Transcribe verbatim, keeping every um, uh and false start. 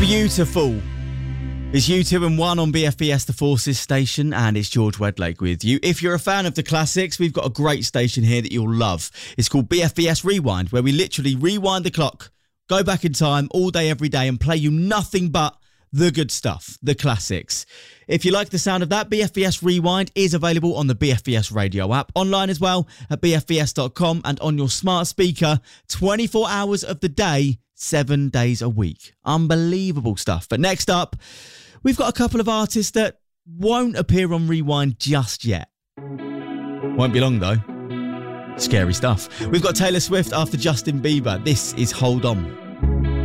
Beautiful. It's U two and one on B F B S The Forces station, and it's George Wedlake with you. If you're a fan of the classics, we've got a great station here that you'll love. It's called B F B S Rewind, where we literally rewind the clock, go back in time all day, every day, and play you nothing but the good stuff, the classics. If you like the sound of that, B F B S Rewind is available on the B F B S radio app, online as well at b f b s dot com, and on your smart speaker twenty-four hours of the day, seven days a week. Unbelievable stuff. But next up, we've got a couple of artists that won't appear on Rewind just yet. Won't be long though. Scary stuff. We've got Taylor Swift after Justin Bieber. This is Hold On.